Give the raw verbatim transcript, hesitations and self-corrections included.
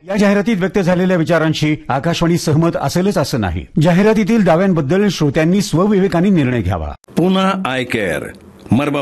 या जाहिरातीत व्यक्त झालेल्या विचारांशी आकाशवाणी सहमत असेलच असं नाही. जाहिरातीतील दाव्यांबद्दल श्रोत्यांनी स्वविवेकाने निर्णय घ्यावा. पुन्हा आय केअर मर्म